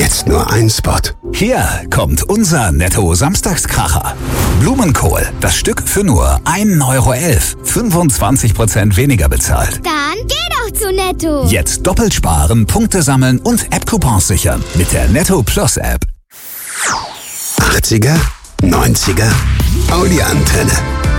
Jetzt nur ein Spot. Hier kommt unser Netto-Samstagskracher. Blumenkohl, das Stück für nur 1,11 €. 25% weniger bezahlt. Dann geh doch zu Netto. Jetzt doppelt sparen, Punkte sammeln und App-Coupons sichern mit der Netto Plus App. 80er, 90er, Audi-Antenne.